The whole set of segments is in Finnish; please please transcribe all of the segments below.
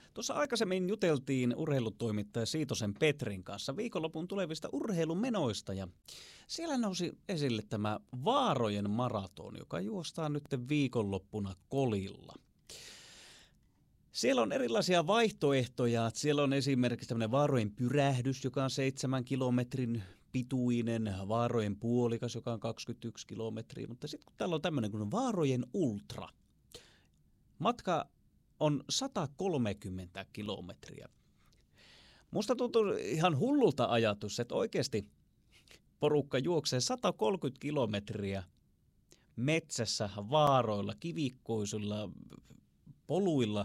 Tuossa aikaisemmin juteltiin urheilutoimittaja Siitosen Petrin kanssa viikonlopun tulevista urheilumenoista ja siellä nousi esille tämä Vaarojen maraton, joka juostaan nyt viikonloppuna Kolilla. Siellä on erilaisia vaihtoehtoja. Siellä on esimerkiksi tämmöinen Vaarojen pyrähdys, joka on 7 kilometrin pituinen, Vaarojen puolikas, joka on 21 kilometriä, mutta sitten kun täällä on tämmöinen kuin Vaarojen ultra, matka on 130 kilometriä. Musta tuntuu ihan hullulta ajatus, että oikeasti porukka juoksee 130 kilometriä metsässä, vaaroilla, kivikkoisilla, poluilla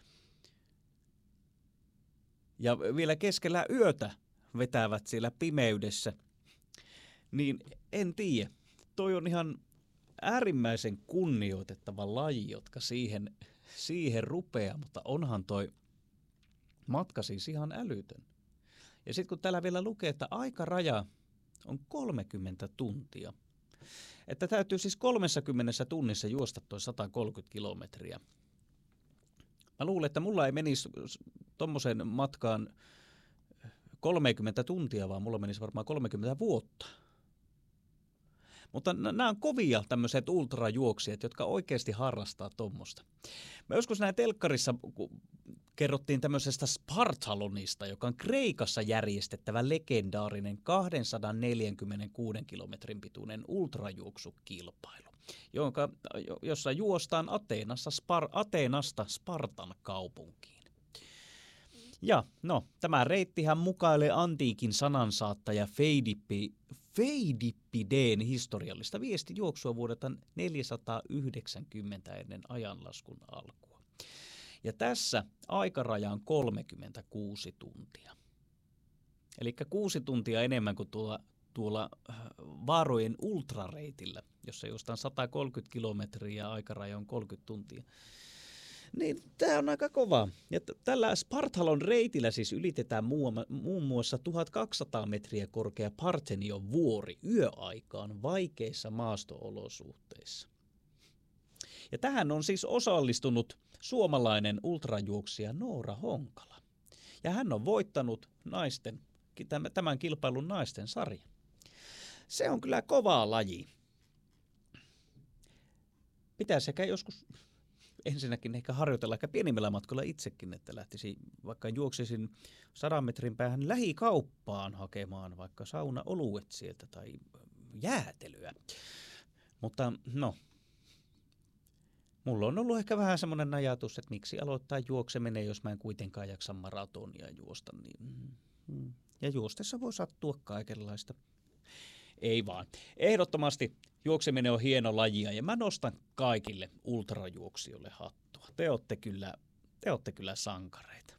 ja vielä keskellä yötä vetävät siellä pimeydessä. Niin en tiedä, toi on ihan äärimmäisen kunnioitettava laji, jotka siihen rupeaa, mutta onhan toi matka siis ihan älytön. Ja sitten kun täällä vielä lukee, että aikaraja on 30 tuntia, että täytyy siis 30 tunnissa juosta toi 130 kilometriä. Mä luulen, että mulla ei menisi tommosen matkaan 30 tuntia, vaan mulla menisi varmaan 30 vuotta. Mutta nämä on kovia tämmöiset ultrajuoksijat, jotka oikeasti harrastaa tuommoista. Mä joskus näin telkkarissa, kun kerrottiin tämmöisestä Spartalonista, joka on Kreikassa järjestettävä legendaarinen 246 kilometrin pituinen ultrajuoksukilpailu, jossa juostaan Ateenasta Spartan kaupunkiin. Ja no, tämä reittihän mukailee antiikin sanansaattaja Feidippideen historiallista viestijuoksua vuodelta 490 ennen ajanlaskun alkua. Ja tässä aikaraja on 36 tuntia. Eli 6 tuntia enemmän kuin tuolla Vaarojen ultrareitillä, jossa juostaan 130 kilometriä ja aikaraja on 30 tuntia. Niin tämä on aika kova. Ja tällä Spartalon reitillä siis ylitetään muun muassa 1200 metriä korkea Parthenion vuori yöaikaan vaikeissa maasto-olosuhteissa. Ja tähän on siis osallistunut suomalainen ultrajuoksija Noora Honkala. Ja hän on voittanut tämän kilpailun naisten sarjan. Se on kyllä kovaa laji. Pitäisi ehkä joskus ensinnäkin ehkä harjoitella ehkä pienimmillä matkoilla itsekin, että lähtisi, vaikka juoksisin 100 metrin päähän lähikauppaan hakemaan vaikka saunaoluet sieltä tai jäätelyä. Mutta no, mulla on ollut ehkä vähän semmoinen ajatus, että miksi aloittaa juokseminen, jos mä en kuitenkaan jaksa maratonia juosta. Ja juostessa voi sattua kaikenlaista. Ei vaan. Ehdottomasti juokseminen on hieno laji ja mä nostan kaikille ultrajuoksijoille hattua. Te olette kyllä sankareita.